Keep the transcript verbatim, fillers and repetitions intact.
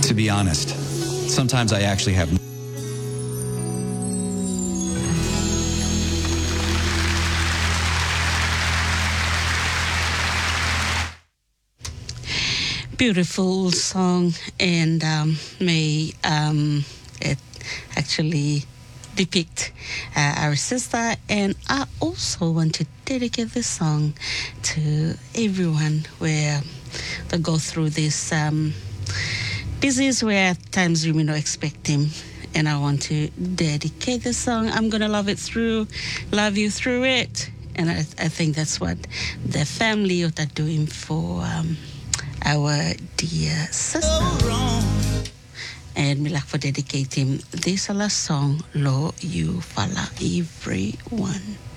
To be honest, sometimes I actually have. Beautiful song, and um, may um, it actually depict uh, our sister. And I also want to dedicate this song to everyone where they go through this um, disease where at times you may not expect him. And I want to dedicate this song. I'm gonna love it through, love you through it. And I, I think that's what the family are doing for um, our dear sister. And me like for dedicating this last song, Lo You Fala everyone.